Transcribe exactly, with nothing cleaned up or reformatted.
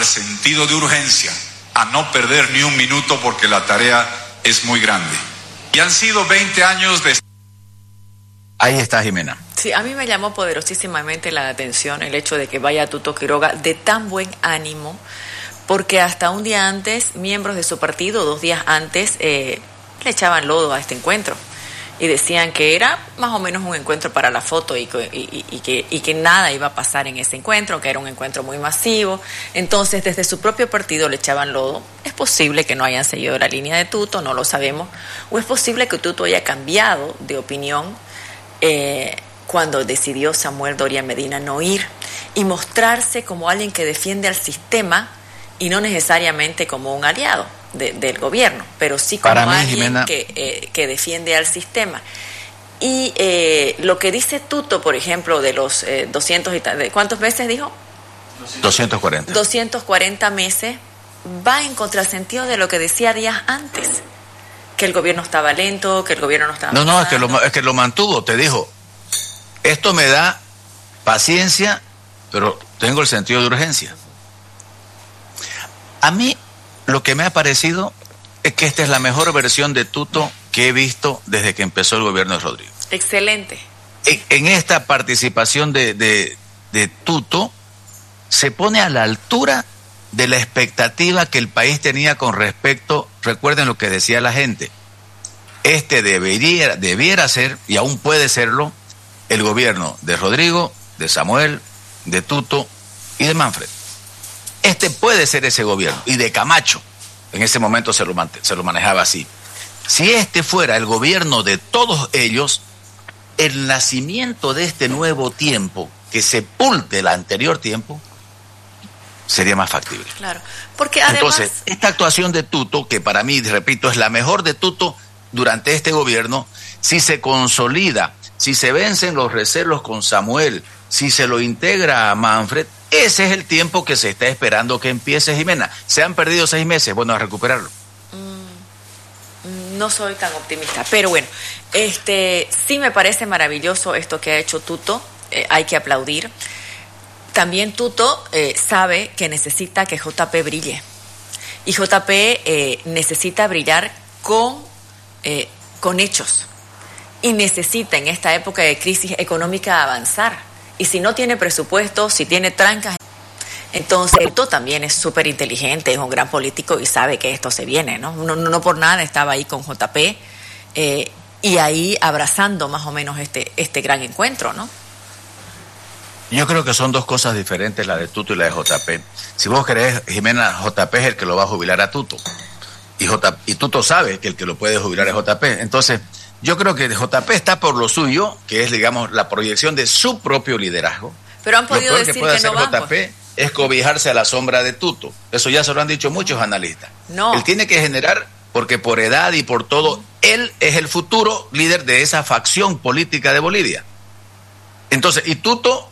al sentido de urgencia, a no perder ni un minuto porque la tarea es muy grande. Y han sido veinte años de... Ahí está Jimena. Sí, a mí me llamó poderosísimamente la atención el hecho de que vaya Tuto Quiroga de tan buen ánimo, porque hasta un día antes, miembros de su partido, dos días antes, eh, le echaban lodo a este encuentro. Y decían que era más o menos un encuentro para la foto y, y, y, que, y que nada iba a pasar en ese encuentro, que era un encuentro muy masivo. Entonces, desde su propio partido le echaban lodo. Es posible que no hayan seguido la línea de Tuto, no lo sabemos. O es posible que Tuto haya cambiado de opinión eh, cuando decidió Samuel Doria Medina no ir y mostrarse como alguien que defiende al sistema y no necesariamente como un aliado de, del gobierno, pero sí como Para mí, alguien Jimena, que, eh, que defiende al sistema. Y eh, lo que dice Tuto, por ejemplo, de los eh, doscientos y tal, ¿cuántos meses dijo? doscientos cuarenta. doscientos cuarenta meses, va en contrasentido de lo que decía días antes, que el gobierno estaba lento, que el gobierno no estaba... No, no, es que, lo, es que lo mantuvo, te dijo, esto me da paciencia, pero tengo el sentido de urgencia. A mí lo que me ha parecido es que esta es la mejor versión de Tuto que he visto desde que empezó el gobierno de Rodrigo. Excelente. En, en esta participación de, de, de Tuto se pone a la altura de la expectativa que el país tenía con respecto, recuerden lo que decía la gente, este debería, debiera ser, y aún puede serlo, el gobierno de Rodrigo, de Samuel, de Tuto y de Manfred. Este puede ser ese gobierno, y de Camacho, en ese momento se lo, se lo manejaba así. Si este fuera el gobierno de todos ellos, el nacimiento de este nuevo tiempo, que sepulte el anterior tiempo, sería más factible. Claro, porque además... Entonces, esta actuación de Tuto, que para mí, repito, es la mejor de Tuto durante este gobierno, si se consolida, si se vencen los recelos con Samuel, si se lo integra a Manfred, ese es el tiempo que se está esperando que empiece, Jimena. Se han perdido seis meses, bueno, a recuperarlo. Mm, no soy tan optimista, pero bueno, este sí me parece maravilloso esto que ha hecho Tuto, eh, hay que aplaudir. También Tuto eh, sabe que necesita que J P brille, y J P eh, necesita brillar con, eh, con hechos, y necesita en esta época de crisis económica avanzar. Y si no tiene presupuesto, si tiene trancas, entonces Tuto también es súper inteligente, es un gran político y sabe que esto se viene, ¿no? No, no, no por nada estaba ahí con J P eh, y ahí abrazando más o menos este, este gran encuentro, ¿no? Yo creo que son dos cosas diferentes, la de Tuto y la de J P. Si vos querés, Jimena, J P es el que lo va a jubilar a Tuto. Y, J, y Tuto sabe que el que lo puede jubilar es J P. Entonces, yo creo que J P está por lo suyo, que es, digamos, la proyección de su propio liderazgo. Pero han podido lo decir que, puede que no hacer van, J P es cobijarse a la sombra de Tuto. Eso ya se lo han dicho muchos analistas. No. Él tiene que generar, porque por edad y por todo, él es el futuro líder de esa facción política de Bolivia. Entonces, y Tuto